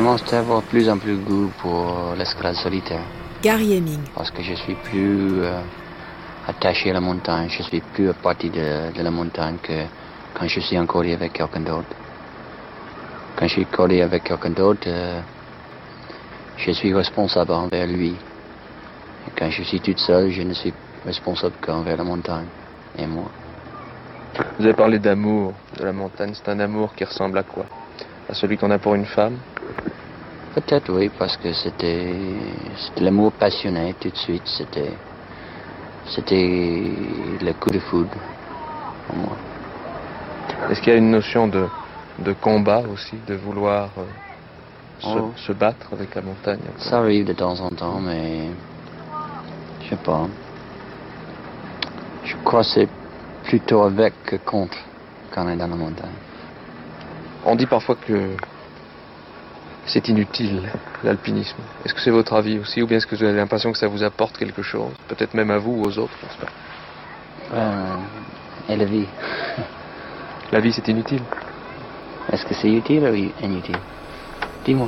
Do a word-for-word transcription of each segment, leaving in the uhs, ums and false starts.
commence à avoir de plus en plus goût pour l'escalade solitaire. Gary Heming. Parce que je suis plus euh, attaché à la montagne, je suis plus à partie de, de la montagne que quand je suis en collé avec quelqu'un d'autre. Quand je suis collé avec quelqu'un d'autre, euh, je suis responsable envers lui. Et quand je suis toute seule, je ne suis responsable qu'envers la montagne et moi. Vous avez parlé d'amour de la montagne. C'est un amour qui ressemble à quoi? À celui qu'on a pour une femme? Peut-être oui, parce que c'était, c'était l'amour passionné tout de suite. C'était, c'était le coup de foudre pour moi. Est-ce qu'il y a une notion de, de combat aussi, de vouloir euh, se, oh. se battre avec la montagne? Ça arrive de temps en temps, mais je sais pas. Je crois que c'est plutôt avec que contre quand on est dans la montagne. On dit parfois que c'est inutile, l'alpinisme. Est-ce que c'est votre avis aussi, ou bien est-ce que vous avez l'impression que ça vous apporte quelque chose? Peut-être même à vous ou aux autres, je ne sais pas. Euh, et la vie. La vie, c'est inutile. Est-ce que c'est utile ou inutile? Dis-moi.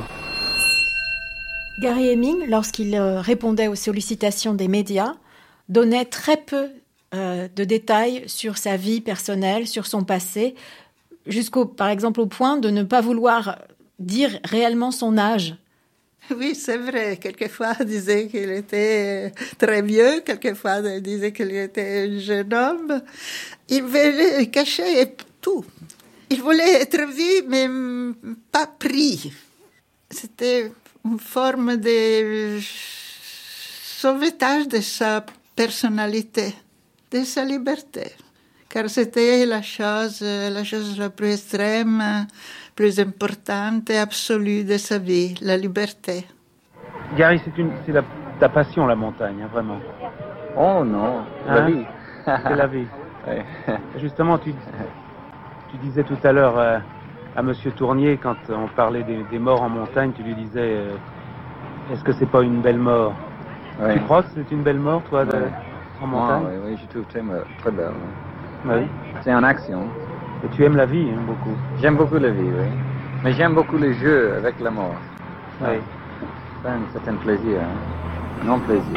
Gary Heming, lorsqu'il euh, répondait aux sollicitations des médias, donnait très peu euh, de détails sur sa vie personnelle, sur son passé, jusqu'au, par exemple, au point de ne pas vouloir dire réellement son âge. Oui, c'est vrai. Quelquefois, il disait qu'il était très vieux. Quelquefois, il disait qu'il était un jeune homme. Il voulait cacher tout. Il voulait être vu, mais pas pris. C'était une forme de sauvetage de sa personnalité, de sa liberté. Car c'était la chose, la chose la plus extrême, plus importante et absolue de sa vie, la liberté. Gary, c'est, une, c'est la, ta passion, la montagne, hein, vraiment. Oh non, c'est hein? la vie. C'est la vie. Ouais. Justement, tu, tu disais tout à l'heure euh, à Monsieur Tournier, quand on parlait des, des morts en montagne, tu lui disais, euh, est-ce que c'est pas une belle mort? Ouais. Tu crois que c'est une belle mort, toi, de, ouais. en montagne? Oui, oui, je trouve très, très belle. Oui. C'est en action. Et tu aimes la vie, hein, beaucoup. J'aime beaucoup la vie, oui. Mais j'aime beaucoup les jeux avec la mort. Oui. C'est un certain plaisir, hein. Non plaisir.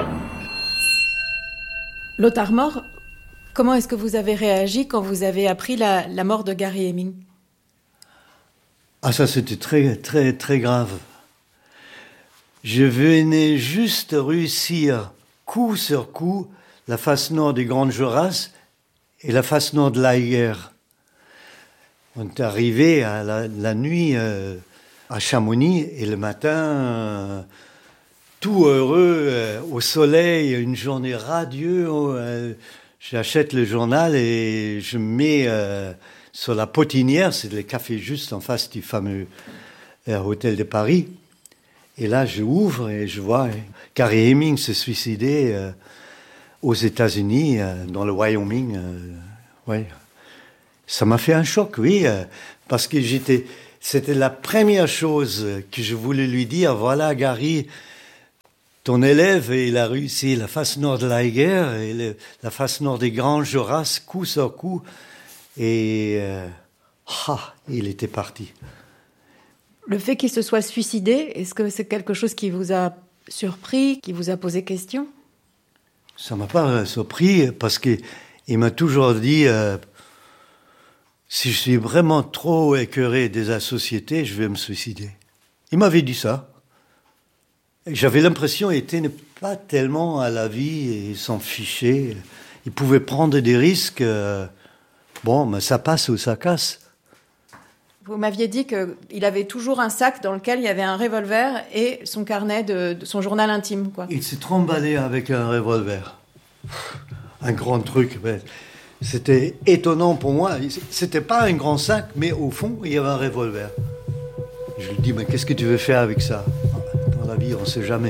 Lothar Maurer, comment est-ce que vous avez réagi quand vous avez appris la, la mort de Gary Heming? Ah, ça, c'était très, très, très grave. Je venais juste réussir, coup sur coup, la face nord des Grandes Jorasses et la face nord de l'Eiger. On est arrivé à la, la nuit euh, à Chamonix et le matin, euh, tout heureux, euh, au soleil, une journée radieuse. Euh, j'achète le journal et je mets euh, sur la potinière, c'est le café juste en face du fameux euh, hôtel de Paris. Et là, je ouvre et je vois Gary Heming se suicider euh, aux États-Unis, euh, dans le Wyoming. Euh, ouais. Ça m'a fait un choc, oui, euh, parce que j'étais, c'était la première chose que je voulais lui dire. Voilà, Gary, ton élève, il a réussi la face nord de l'Eiger et le, la face nord des Grands Jorasses, coup sur coup. Et euh, ah, il était parti. Le fait qu'il se soit suicidé, est-ce que c'est quelque chose qui vous a surpris, qui vous a posé question? Ça ne m'a pas surpris parce qu'il m'a toujours dit... Euh, si je suis vraiment trop écœuré de la société, je vais me suicider. Il m'avait dit ça. Et j'avais l'impression qu'il n'était pas tellement à la vie et il s'en fichait. Il pouvait prendre des risques. Euh, bon, mais ça passe ou ça casse. Vous m'aviez dit qu'il avait toujours un sac dans lequel il y avait un revolver et son carnet de, de son journal intime, quoi. Il s'est trimballé avec un revolver. Un grand truc, mais... C'était étonnant pour moi. C'était pas un grand sac, mais au fond, il y avait un revolver. Je lui dis, mais qu'est-ce que tu veux faire avec ça? Dans la vie, on ne sait jamais.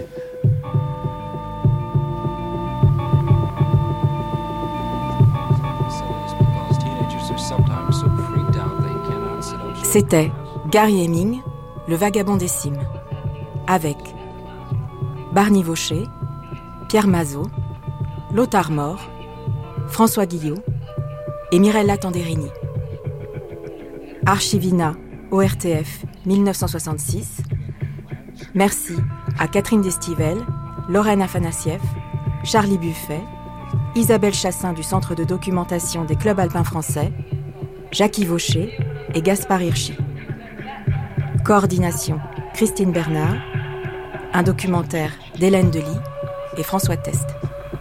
C'était Gary Heming, le vagabond des cimes, avec Barney Vaucher, Pierre Mazot, Lothar Maurer, François Guillot et Mirella Tanderini. Archivina, O R T F, mille neuf cent soixante-six, Merci à Catherine Destivelle, Lorraine Afanassieff, Charlie Buffet, Isabelle Chassin du Centre de documentation des clubs alpins français, Jackie Vaucher et Gaspard Hirschi. Coordination Christine Bernard, un documentaire d'Hélène Delis et François Test.